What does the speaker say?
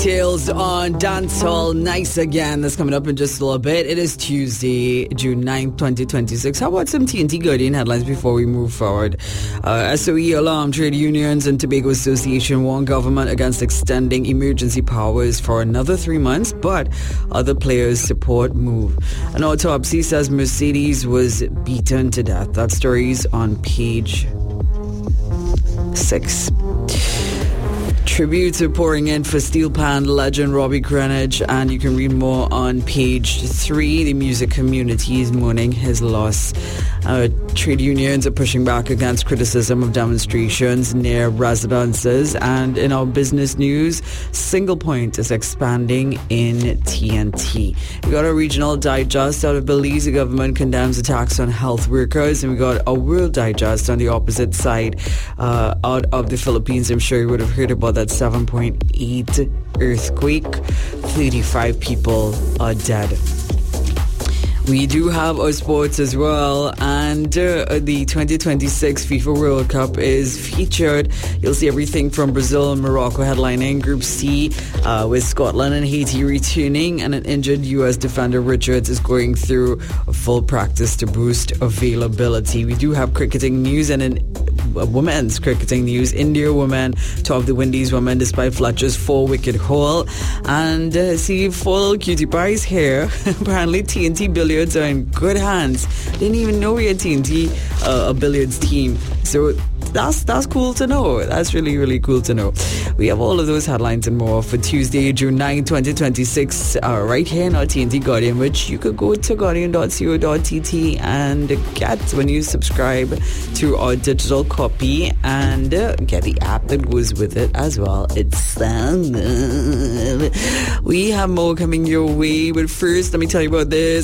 details on Dancehall Nice Again. That's coming up in just a little bit. It is Tuesday, June 9th, 2026. How about some TNT Guardian headlines before we move forward? SOE alarm trade unions and Tobago Association warn government against extending emergency powers for another 3 months, but other players support move. An autopsy says Mercedes was beaten to death. That story's on page 6. Tributes are pouring in for Steel Pan legend Robbie Greenidge, and you can read more on page 3. The music community is mourning his loss. Trade unions are pushing back against criticism of demonstrations near residences, and in our business news, Single Point is expanding in TNT. We got a regional digest out of Belize. The government condemns attacks on health workers, and we got a world digest on the opposite side out of the Philippines. I'm sure you would have heard about that 7.8 earthquake. 35 people are dead. We do have our sports as well, and the 2026 FIFA World Cup is featured. You'll see everything from Brazil and Morocco headlining Group C, with Scotland and Haiti returning, and an injured U.S. defender Richards is going through a full practice to boost availability. We do have cricketing news, and in women's cricketing news, India women top the Windies women despite Fletcher's 4-wicket haul. And see, full cutie pies here. Apparently TNT Billiards are in good hands. Didn't even know we had TNT, a billiards team. So that's cool to know. That's really, really cool to know. We have all of those headlines and more for Tuesday, June 9, 2026, right here in our TNT Guardian, which you could go to guardian.co.tt and get when you subscribe to our digital copy, and get the app that goes with it as well. It's so good. We have more coming your way, but first, let me tell you about this.